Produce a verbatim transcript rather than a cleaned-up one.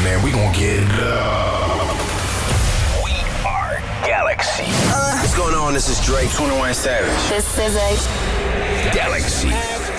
man. We gonna get love. We are Galaxy. Uh, What's going on? This is Drake. twenty-one Savage. This is a Galaxy.